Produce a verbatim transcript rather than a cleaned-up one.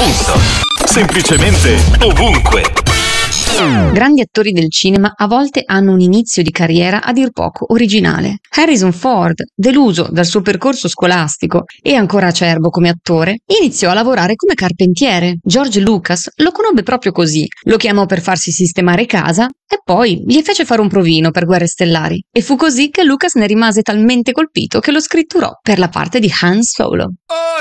Dappertutto. Semplicemente ovunque. Grandi attori del cinema a volte hanno un inizio di carriera a dir poco originale. Harrison Ford, deluso dal suo percorso scolastico e ancora acerbo come attore, iniziò a lavorare come carpentiere. George Lucas lo conobbe proprio così, lo chiamò per farsi sistemare casa e poi gli fece fare un provino per Guerre Stellari. E fu così che Lucas ne rimase talmente colpito che lo scritturò per la parte di Han Solo.